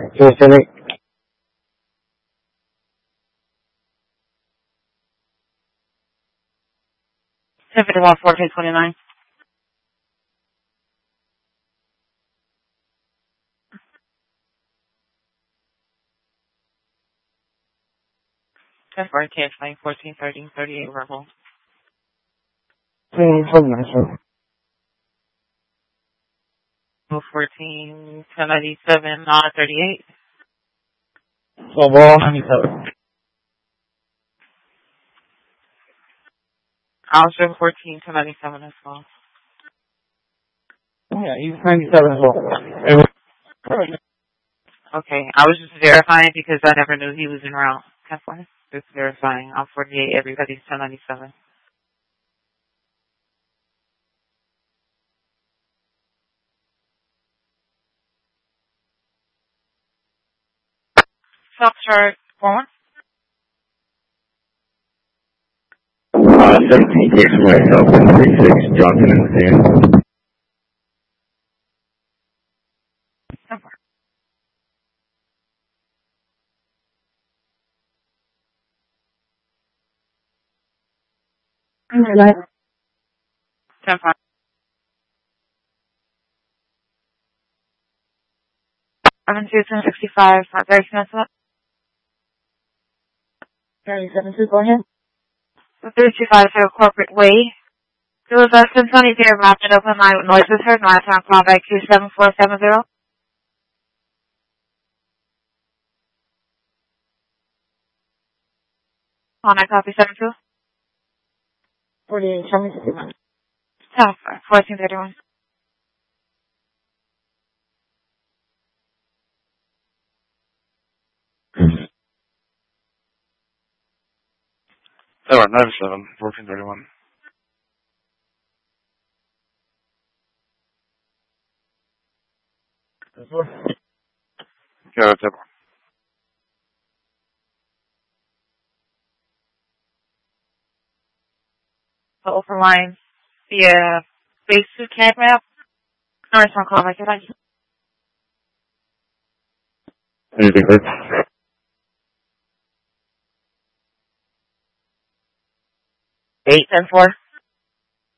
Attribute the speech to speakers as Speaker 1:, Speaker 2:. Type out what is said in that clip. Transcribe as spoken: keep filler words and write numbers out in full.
Speaker 1: Pacific.
Speaker 2: ten fifty-one, fourteen twenty-nine. ten forty, ten twenty, fourteen thirty, thirty-eight verbal. fourteen, ten ninety-seven, nine thirty-eight.
Speaker 1: So ball ninety-seven.
Speaker 2: I'll show fourteen, ten ninety-seven as well.
Speaker 1: Yeah, he's ninety-seven as well.
Speaker 2: Okay, I was just verifying because I never knew he was en route. That's why. Just verifying. I'm forty-eight, everybody's ten ninety-seven. Foxtrot, four one.
Speaker 3: Uh, seventeen, six, myself, three six, Johnson and Sam.
Speaker 2: ten five. seven two, ten sixty-five, not very expensive.
Speaker 1: thirty-seven, two, go ahead.
Speaker 2: The three two five zero corporate way. There was a ten twenty zero rapid open line with noises heard. Last time call back two seven four seven zero. On I copy seven two.
Speaker 1: forty-eight, seven sixty-one.
Speaker 2: ten fourteen thirty-one.
Speaker 4: They were ninety-seven, fourteen thirty-one. Yeah, that's it.
Speaker 2: The open line via base two C A D map. No response call back. Goodbye.
Speaker 3: Anything heard?
Speaker 2: eight ten four.